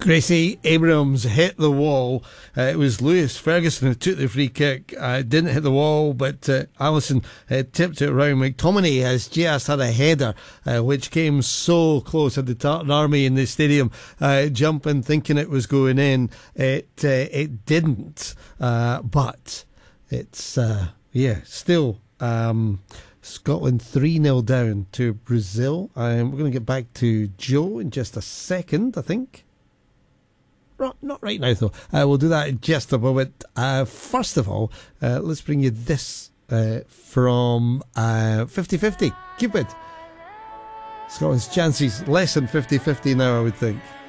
Gracie Abrams hit the wall. It was Lewis Ferguson who took the free kick. Didn't hit the wall, but Allison tipped it around. McTominay has just had a header, which came so close. Had the Tartan Army in the stadium jumping, thinking it was going in. It didn't, but it's still. Scotland 3-0 down to Brazil. We're going to get back to Joe in just a second, I think. Not right now, though. We'll do that in just a moment. First of all, let's bring you this from 50-50. Cupid. Scotland's chances less than 50-50 now, I would think.